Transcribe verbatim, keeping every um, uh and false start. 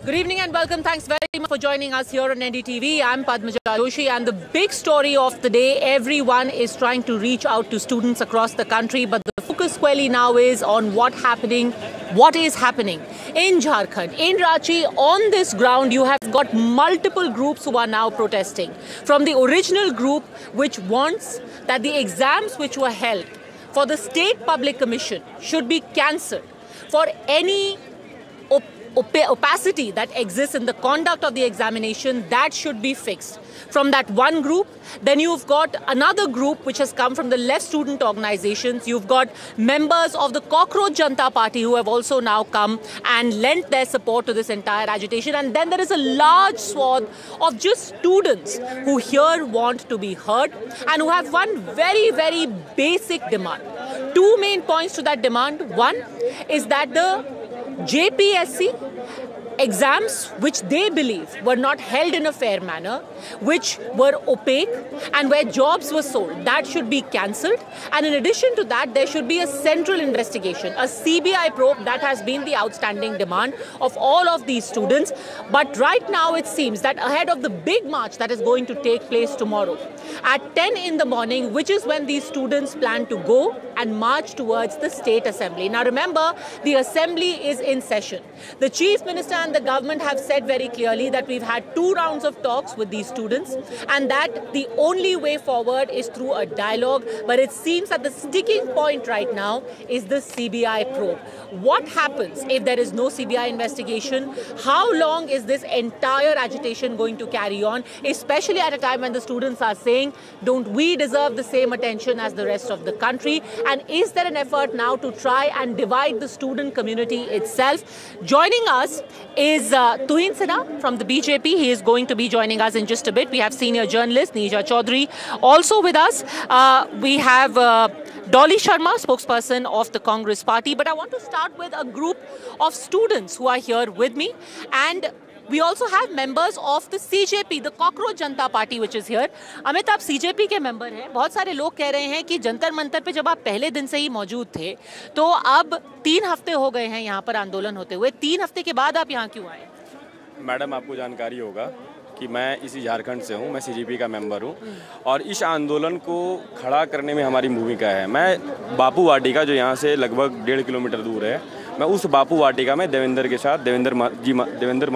Good evening and welcome. Thanks very much for joining us here on N D T V. I'm Padmaja Joshi, and the big story of the day, everyone is trying to reach out to students across the country, but the focus squarely now is on what happening, what is happening in Jharkhand, in Ranchi. On this ground, you have got multiple groups who are now protesting. From the original group, which wants that the exams which were held for the State Public Commission should be cancelled for any op Op opacity that exists in the conduct of the examination, that should be fixed. From that one group, then you've got another group which has come from the left student organizations. You've got members of the Cockroach Janata Party who have also now come and lent their support to this entire agitation. And then there is a large swath of just students who here want to be heard and who have one very, very basic demand. Two main points to that demand. One is that the J P S C exams, which they believe were not held in a fair manner, which were opaque and where jobs were sold, that should be cancelled. And in addition to that, there should be a central investigation, a C B I probe. That has been the outstanding demand of all of these students. But right now it seems that ahead of the big march that is going to take place tomorrow at ten in the morning, which is when these students plan to go and march towards the State Assembly. Now remember, the Assembly is in session. The Chief Minister and the government have said very clearly that we've had two rounds of talks with these students and that the only way forward is through a dialogue. But it seems that the sticking point right now is the C B I probe. What happens if there is no C B I investigation? How long is this entire agitation going to carry on, especially at a time when the students are saying, don't we deserve the same attention as the rest of the country? And is there an effort now to try and divide the student community itself? Joining us is uh, Tuhin Sinha from the B J P. He is going to be joining us in just a bit. We have senior journalist Neeja Chaudhary also with us. Uh, we have uh, Dolly Sharma, spokesperson of the Congress Party. But I want to start with a group of students who are here with me. And we also have members of the C J P, the Cockroach Janata Party, which is here. Amit, आप C J P के member हैं. बहुत सारे लोग कह रहे हैं कि जंतर मंतर पे जब आप पहले दिन से ही मौजूद थे, तो अब तीन हफ्ते हो गए हैं यहाँ पर आंदोलन होते हुए. तीन हफ्ते के बाद आप यहाँ क्यों आए? मैडम, आपको जानकारी होगा कि मैं इसी झारखंड से हूँ, मैं C J P का मेंबर हूँ और इस आंदोलन को खड़ा करने में हमारी भूमिका है. मैं बापू वाटिका, जो यहाँ से लगभग डेढ़ किलोमीटर दूर है, मैं उस बापू वाटिका में देवेंद्र के साथ, देवेंद्र जी देवेंद्र